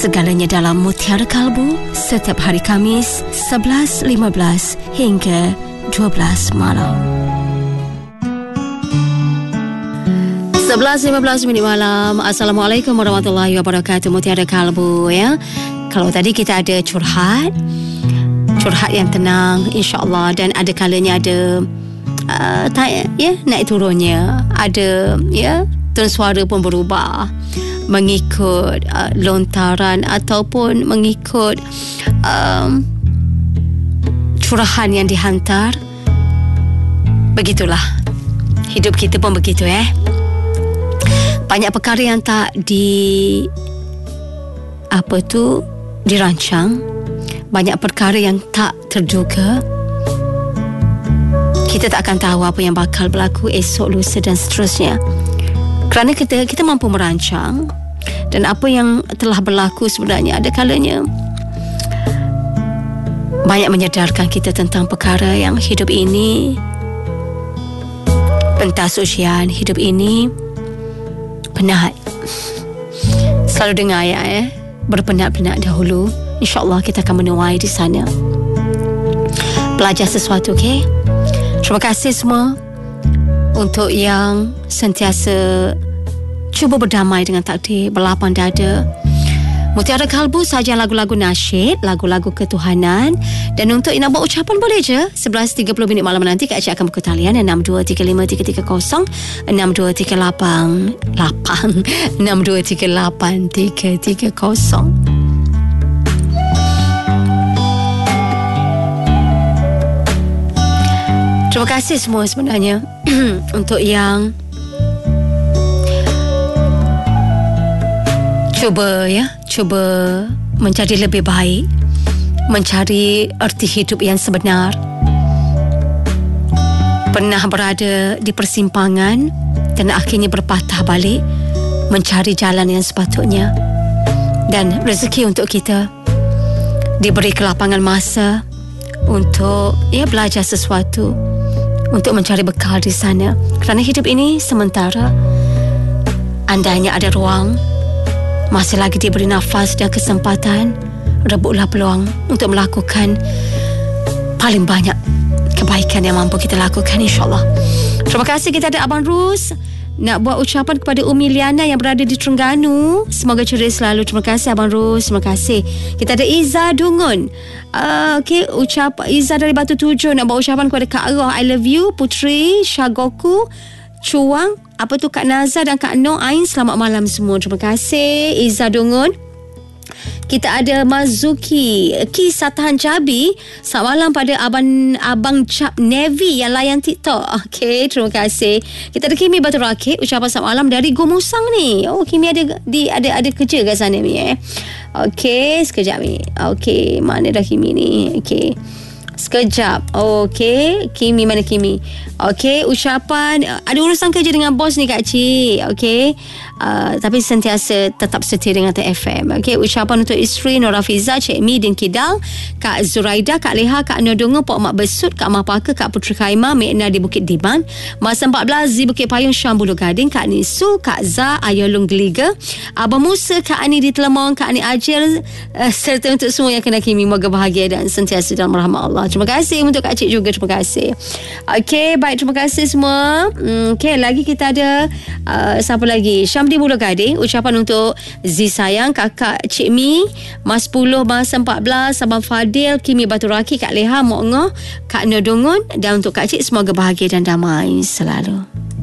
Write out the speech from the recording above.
Segalanya dalam Mutiara Kalbu setiap hari Khamis 11.15 hingga 12 malam. 11.15 minit malam. Assalamualaikum warahmatullahi wabarakatuh. Mutiara Kalbu ya. Kalau tadi kita ada curhat yang tenang insya-Allah, dan ada kalanya ada naik turunnya, ada tone suara pun berubah mengikut lontaran ataupun mengikut curahan yang dihantar. Begitulah hidup kita pun begitu banyak perkara yang tak dirancang, banyak perkara yang tak terduga. Kita tak akan tahu apa yang bakal berlaku esok, lusa dan seterusnya. Kerana kita mampu merancang, dan apa yang telah berlaku sebenarnya ada kalanya banyak menyedarkan kita tentang perkara yang hidup ini pentas ujian, hidup ini penat. Selalu dengar berpenat-penat dahulu. InsyaAllah kita akan menuai di sana. Belajar sesuatu, okey? Terima kasih semua untuk yang sentiasa cuba berdamai dengan takdir, berlapang dada. Mutiara Kalbu saja lagu-lagu nasyid, lagu-lagu ketuhanan. Dan untuk nak buat ucapan boleh je 11.30 minit malam nanti Kak Cik akan buka talian 6235-330 6238-330. Terima kasih semua sebenarnya untuk yang cuba menjadi lebih baik, mencari erti hidup yang sebenar. Pernah berada di persimpangan dan akhirnya berpatah balik mencari jalan yang sepatutnya. Dan rezeki untuk kita diberi kelapangan masa untuk belajar sesuatu, untuk mencari bekal di sana. Kerana hidup ini sementara. Andainya ada ruang, masih lagi diberi nafas dan kesempatan, rebutlah peluang untuk melakukan paling banyak kebaikan yang mampu kita lakukan, insyaAllah. Terima kasih. Kita ada Abang Rus nak buat ucapan kepada Umi Liana yang berada di Terengganu. Semoga ceria selalu. Terima kasih Abang Rus. Terima kasih. Kita ada Iza Dungun. Iza dari Batu Tujuh nak buat ucapan kepada Kak Arwah, I love you. Putri Syagoku Cuang, Kak Nazar dan Kak Noh Ain, selamat malam semua. Terima kasih Iza Dungun. Kita ada Mazuki Kisah Tahan Cabi, selamat malam pada Abang Cap Navy yang layan TikTok. Okey, terima kasih. Kita ada Kimi Batu Rakit, ucapan selamat malam dari Gomusang ni. Oh, Kimi ada kerja kat sana ni Okey, sekejap ni. Okey, mana dah Kimi ni? Okey, sekejap. Okey, Kimi, mana Kimi? Okey, ucapan ada urusan kerja dengan bos ni Kak Cik. Okey, tapi sentiasa tetap setia dengan TFM. Okey, ucapan untuk isteri Nur Rafiza, Cik Mi din Kidal, Kak Zuraida, Kak Leha, Kak Nodongo, Pok Mak Besut, Kak Mahpaka, Kak Putri Khaimah, Mekna di Bukit Diman, Masa 14 di Bukit Payung, Syam Bulu Gading, Kak Nisu, Kak Za, Ayolung Geliga, Abang Musa, Kak Ani di Telemong, Kak Ani Ajil, serta untuk semua yang kena Kimi, moga bahagia dan sentiasa dalam rahmat Allah. Terima kasih untuk Kak Cik juga. Terima kasih. Okey, baik, terima kasih semua. Okey, lagi kita ada siapa lagi? Syamdi Bulu Gading, ucapan untuk Zi Sayang, Kakak Cik Mi, Mas 10, Mas 14, Abang Fadil, Kimi Batu Raki, Kak Leha, Mok Ngoh, Kak Nodongun, dan untuk Kak Cik semoga bahagia dan damai selalu.